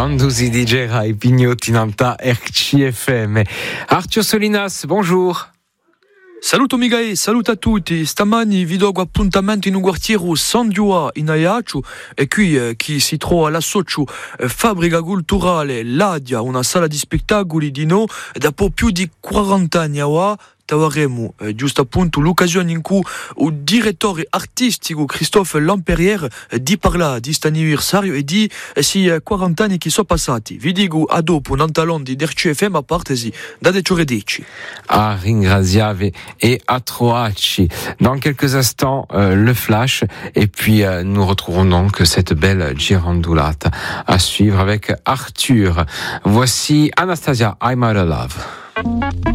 Quando si digera i pignotti nanta RCFM. Arthur Solinas, bonjour. Saluto Miguel, saluto a tutti. Stamani vi do appuntamento in un quartiere San Giua in Ajaccio e qui chi si trova all'associo Fabbrica Culturale Ladia, una sala di spettacoli di no dopo più di 40 anni ora. Avremo giusto appunto l'occasione in cui il direttore artistico Christophe Lamperière di parlare di questo anniversario e di 40 anni che sono passati. Vi dico a dopo un talon di RCFM a parte da Cioredici. A ringraziave et a troarci. Dans quelques instants, le flash et puis nous retrouvons donc cette belle girandolata à suivre avec Arthur. Voici Anastasia, I'm Out of Love.